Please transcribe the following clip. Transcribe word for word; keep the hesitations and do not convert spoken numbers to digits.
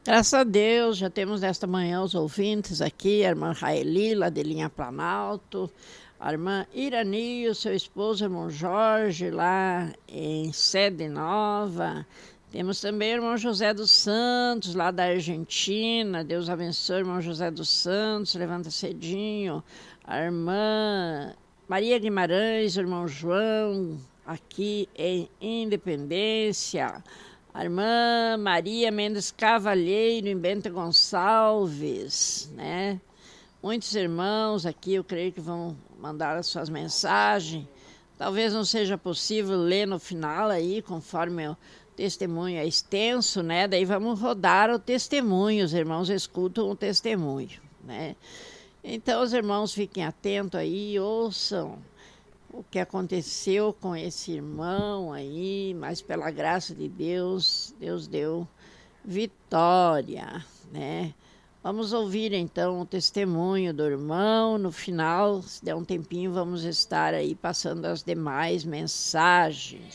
Graças a Deus, já temos nesta manhã os ouvintes aqui, a irmã Raeli, lá de Linha Planalto, a irmã Irani, o seu esposo, o irmão Jorge, lá em Sede Nova. Temos também o irmão José dos Santos, lá da Argentina. Deus abençoe, irmão José dos Santos, levanta cedinho. A irmã Maria Guimarães, o irmão João, aqui em Independência. A irmã Maria Mendes Cavalheiro, em Bento Gonçalves, né? Muitos irmãos aqui, eu creio que vão mandar as suas mensagens. Talvez não seja possível ler no final aí, conforme o testemunho é extenso, né? Daí vamos rodar o testemunho, os irmãos escutam o testemunho, né? Então, os irmãos fiquem atentos aí, ouçam o que aconteceu com esse irmão aí, mas pela graça de Deus, Deus deu vitória, né? Vamos ouvir então o testemunho do irmão. No final, se der um tempinho, vamos estar aí passando as demais mensagens.